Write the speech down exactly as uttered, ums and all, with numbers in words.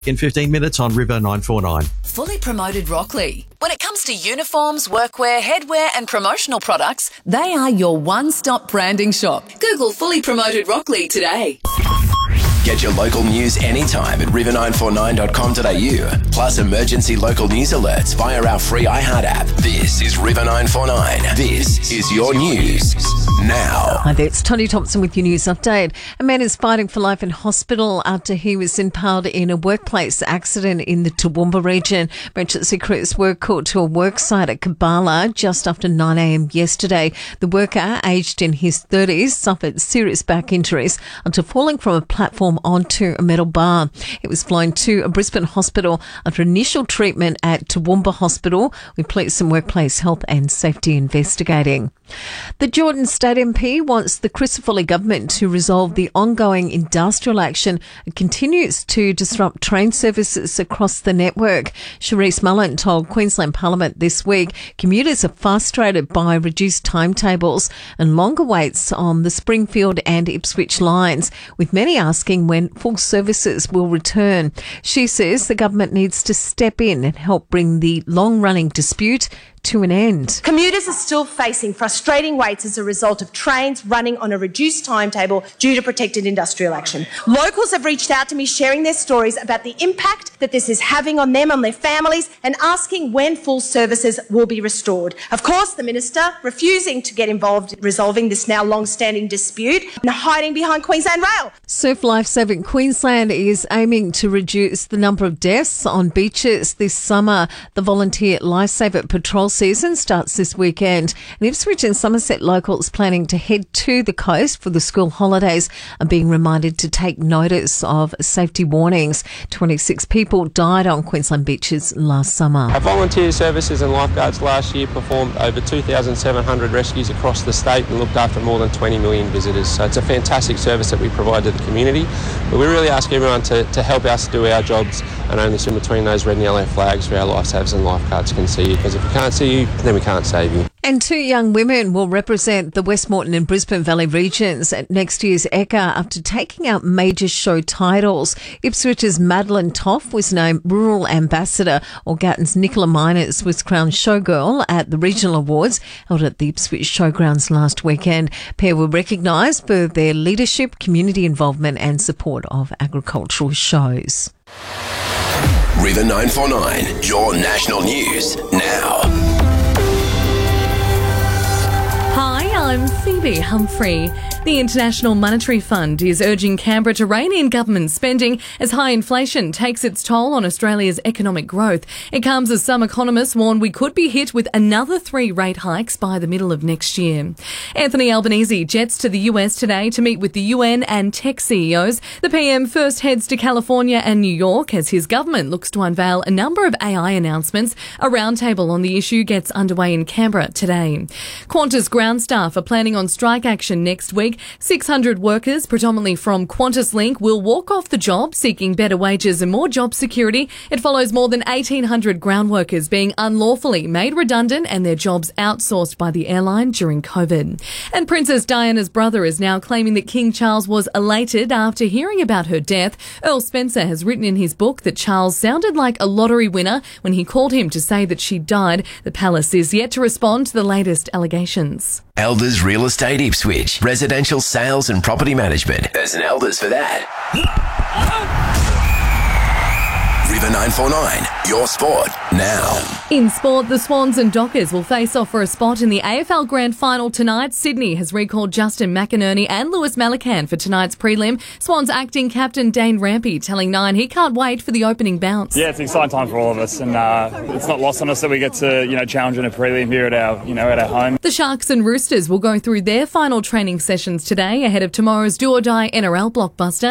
In fifteen minutes on River nine four nine. Fully Promoted Rockley. When it comes to uniforms, workwear, headwear and promotional products, they are your one-stop branding shop. Google Fully Promoted Rockley today. Get your local news anytime at river nine four nine dot com dot a u. Plus emergency local news alerts via our free iHeart app. This is River nine four nine. This is your news now. Hi there, it's Tony Thompson with your news update. A man is fighting for life in hospital after he was impaled in a workplace accident in the Toowoomba region. Emergency crews were called to a work site at Kabala just after nine a.m. yesterday. The worker, aged in his thirties, suffered serious back injuries after falling from a platform onto a metal bar. It was flown to a Brisbane hospital after initial treatment at Toowoomba Hospital, with police and workplace health and safety investigating. The Jordan State M P wants the Crisafulli government to resolve the ongoing industrial action that continues to disrupt train services across the network. Charisse Mullen told Queensland Parliament this week commuters are frustrated by reduced timetables and longer waits on the Springfield and Ipswich lines, with many asking when full services will return. She says the government needs to step in and help bring the long-running dispute to an end. Commuters are still facing frustrating waits as a result of trains running on a reduced timetable due to protected industrial action. Locals have reached out to me sharing their stories about the impact that this is having on them, on their families, and asking when full services will be restored. Of course, the Minister refusing to get involved in resolving this now long-standing dispute and hiding behind Queensland Rail. Surf Lifesaving Queensland is aiming to reduce the number of deaths on beaches this summer. The Volunteer Lifesaver Patrol season starts this weekend, and Ipswich and Somerset locals planning to head to the coast for the school holidays are being reminded to take notice of safety warnings. twenty-six people died on Queensland beaches last summer. Our volunteer services and lifeguards last year performed over two thousand seven hundred rescues across the state and looked after more than twenty million visitors. So it's a fantastic service that we provide to the community. But we really ask everyone to, to help us do our jobs and only swim between those red and yellow flags so our lifesavers and lifeguards can see you, because if we can't see you, then we can't save you. And two young women will represent the Westmoreton and Brisbane Valley regions at next year's Ekka after taking out major show titles. Ipswich's Madeline Toff was named Rural Ambassador, or Gatton's Nicola Miners was crowned Showgirl at the Regional Awards held at the Ipswich Showgrounds last weekend. Pair were recognised for their leadership, community involvement and support of agricultural shows. River nine four nine, your national news now. Hi, I'm Phoebe Humphrey. The International Monetary Fund is urging Canberra to rein in government spending as high inflation takes its toll on Australia's economic growth. It comes as some economists warn we could be hit with another three rate hikes by the middle of next year. Anthony Albanese jets to the U S today to meet with the U N and tech C E Os. The P M first heads to California and New York as his government looks to unveil a number of A I announcements. A roundtable on the issue gets underway in Canberra today. Qantas ground staff are planning on strike action next week. six hundred workers, predominantly from Qantas Link, will walk off the job seeking better wages and more job security. It follows more than eighteen hundred ground workers being unlawfully made redundant and their jobs outsourced by the airline during COVID. And Princess Diana's brother is now claiming that King Charles was elated after hearing about her death. Earl Spencer has written in his book that Charles sounded like a lottery winner when he called him to say that she died. The palace is yet to respond to the latest allegations. Elders Real Estate Ipswich. Residential sales and property management. There's an Elders for that. River nine four nine, your sport now. In sport, the Swans and Dockers will face off for a spot in the A F L Grand Final tonight. Sydney has recalled Justin McInerney and Lewis Malacan for tonight's prelim. Swans acting captain Dane Rampy telling Nine he can't wait for the opening bounce. Yeah, it's an exciting time for all of us, and uh, it's not lost on us that we get to, you know, challenge in a prelim here at our, you know, at our home. The Sharks and Roosters will go through their final training sessions today ahead of tomorrow's do or die N R L blockbuster.